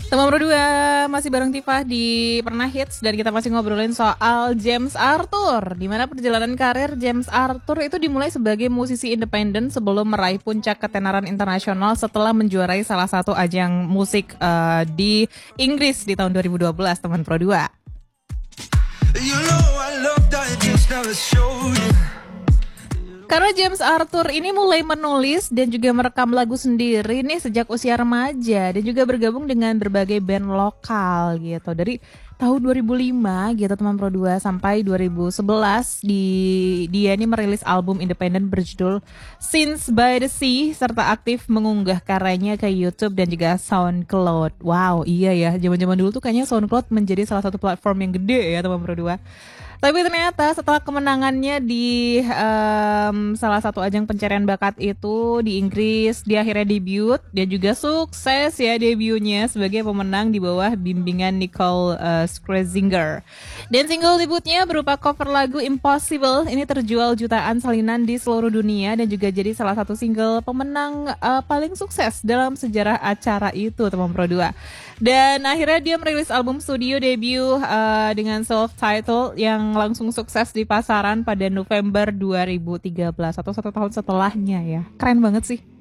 Teman berdua masih bareng Tifa di Pernah Hits dan kita masih ngobrolin soal James Arthur, di mana perjalanan karir James Arthur itu dimulai sebagai musisi independen sebelum meraih puncak ketenaran internasional setelah menjuarai salah satu ajang musik di Inggris di tahun 2012, teman Pro 2. Karena James Arthur ini mulai menulis dan juga merekam lagu sendiri nih sejak usia remaja dan juga bergabung dengan berbagai band lokal gitu. Dari tahun 2005 gitu teman Pro 2 sampai 2011 dia ini merilis album independen berjudul Scenes by the Sea serta aktif mengunggah karyanya ke YouTube dan juga SoundCloud. Wow, iya ya, zaman-zaman dulu tuh kayaknya SoundCloud menjadi salah satu platform yang gede ya teman Pro 2. Tapi ternyata setelah kemenangannya di salah satu ajang pencarian bakat itu di Inggris, dia akhirnya debut. Dia juga sukses ya debutnya sebagai pemenang di bawah bimbingan Nicole Scherzinger. Dan single debutnya berupa cover lagu Impossible. Ini terjual jutaan salinan di seluruh dunia dan juga jadi salah satu single pemenang paling sukses dalam sejarah acara itu, teman Pro 2. Dan akhirnya dia merilis album studio debut dengan self-titled yang langsung sukses di pasaran pada November 2013 atau 1 tahun setelahnya ya. Keren banget sih.